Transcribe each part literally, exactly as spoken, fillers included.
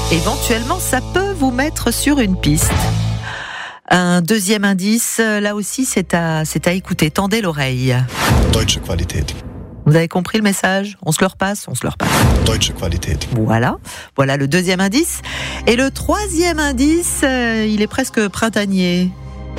éventuellement, ça peut vous mettre sur une piste. Un deuxième indice, là aussi, c'est à, c'est à écouter. Tendez l'oreille. Deutsche Qualität. Vous avez compris le message ? On se le repasse, on se le repasse. Deutsche Qualität. Voilà, voilà le deuxième indice. Et le troisième indice, euh, il est presque printanier.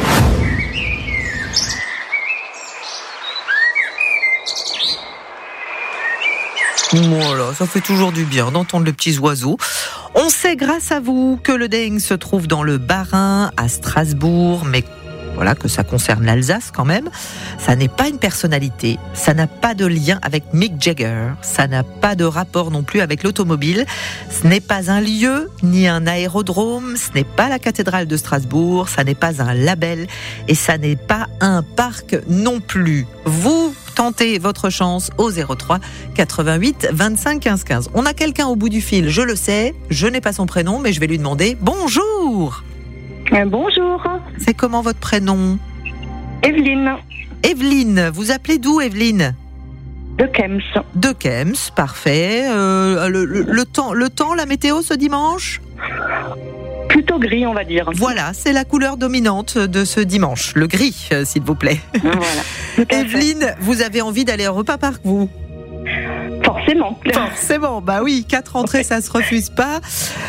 Voilà, ça fait toujours du bien d'entendre les petits oiseaux. On sait grâce à vous que le Deng se trouve dans le Bas-Rhin, à Strasbourg, mais voilà que ça concerne l'Alsace quand même. Ça n'est pas une personnalité, ça n'a pas de lien avec Mick Jagger, ça n'a pas de rapport non plus avec l'automobile. Ce n'est pas un lieu, ni un aérodrome, ce n'est pas la cathédrale de Strasbourg, ça n'est pas un label et ça n'est pas un parc non plus. Vous tentez votre chance au zéro trois quatre-vingt-huit vingt-cinq quinze quinze. On a quelqu'un au bout du fil, je le sais, je n'ai pas son prénom, mais je vais lui demander bonjour. Euh, bonjour. C'est comment votre prénom ? Evelyne. Evelyne, vous appelez d'où Evelyne ? De Kems. De Kems, parfait. Euh, le, le, le, temps, le temps, la météo ce dimanche ? Plutôt gris, on va dire. Voilà, c'est la couleur dominante de ce dimanche, le gris, euh, s'il vous plaît. Voilà. Evelyne, vous avez envie d'aller au Europa Park, vous ? Forcément. Forcément, bah oui, quatre entrées, ça se refuse pas.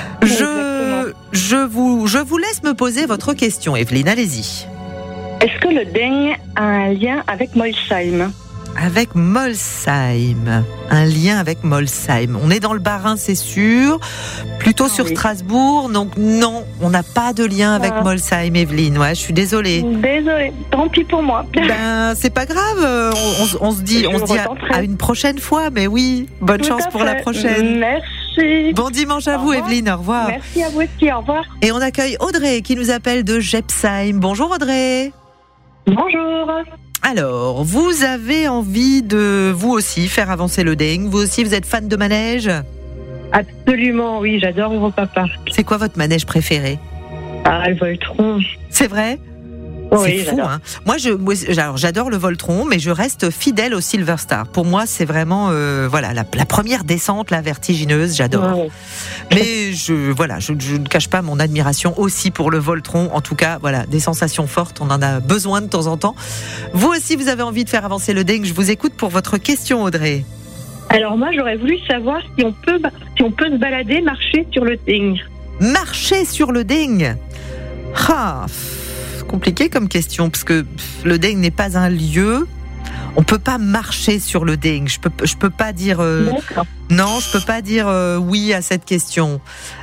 Je, je, vous, je vous laisse me poser votre question, Evelyne, allez-y. Est-ce que le Deng a un lien avec Molsheim ? Avec Molsheim, un lien avec Molsheim. On est dans le Bas-Rhin, c'est sûr, plutôt ah, sur oui. Strasbourg, donc non, on n'a pas de lien avec ah. Molsheim, Evelyne. Ouais, je suis désolée. Désolée, tant pis pour moi. Ben, c'est pas grave, on, on, on se dit, on se dit à, à une prochaine fois, mais oui, bonne Tout chance pour la prochaine. Merci. Bon dimanche à au vous, revoir. Evelyne, au revoir. Merci à vous aussi, au revoir. Et on accueille Audrey qui nous appelle de Jepsheim. Bonjour Audrey. Bonjour. Alors, vous avez envie de, vous aussi, faire avancer le Deng. Vous aussi, vous êtes fan de manège ? Absolument, oui, j'adore Europa Park. C'est quoi votre manège préféré ? Ah, le Voltron. C'est vrai ? Oui, c'est fou, j'adore. hein. Moi, je, moi, alors, j'adore le Voltron, mais je reste fidèle au Silver Star. Pour moi, c'est vraiment, euh, voilà, la, la première descente, la vertigineuse, j'adore. Ouais. Mais je, voilà, je, je ne cache pas mon admiration aussi pour le Voltron. En tout cas, voilà, des sensations fortes, on en a besoin de temps en temps. Vous aussi, vous avez envie de faire avancer le Deng. Je vous écoute pour votre question, Audrey. Alors moi, j'aurais voulu savoir si on peut, si on peut se balader, marcher sur le Deng. Marcher sur le Deng. Ah. Compliqué comme question parce que le Deng n'est pas un lieu. On peut pas marcher sur le Deng. Je peux, je peux pas dire euh, non. Je peux pas dire euh, oui à cette question.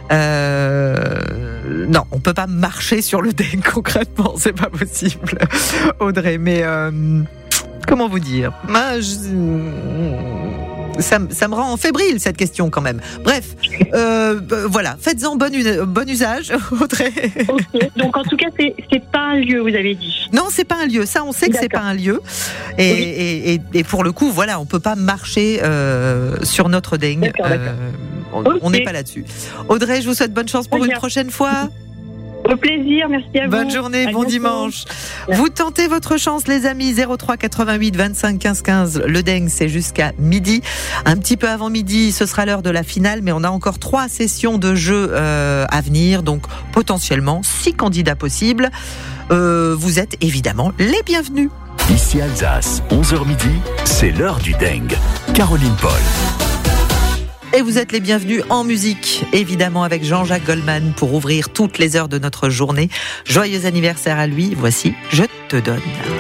Euh, non, on peut pas marcher sur le Deng concrètement. C'est pas possible, Audrey. Mais euh, comment vous dire ? Moi, je, Ça, ça me rend fébrile cette question quand même. Bref, euh, voilà, faites-en bon, bon usage, Audrey. Okay. Donc en tout cas, c'est, c'est pas un lieu, vous avez dit. Non, c'est pas un lieu. Ça, on sait que D'accord. c'est pas un lieu. Et, oui. et, et, et pour le coup, voilà, on peut pas marcher euh, sur notre Deng. D'accord, d'accord. Euh, on n'est okay. pas là-dessus. Audrey, je vous souhaite bonne chance pour Très une bien. prochaine fois. Au plaisir, merci à vous. Bonne journée, à bon bientôt. Dimanche. Merci. Vous tentez votre chance, les amis. zéro trois quatre-vingt-huit vingt-cinq quinze quinze. Le Deng, c'est jusqu'à midi. Un petit peu avant midi, ce sera l'heure de la finale, mais on a encore trois sessions de jeu euh, à venir, donc potentiellement six candidats possibles. Euh, vous êtes évidemment les bienvenus. Ici Alsace, onze heures midi, c'est l'heure du Deng. Caroline Paul. Et vous êtes les bienvenus en musique, évidemment avec Jean-Jacques Goldman pour ouvrir toutes les heures de notre journée. Joyeux anniversaire à lui, voici Je te donne.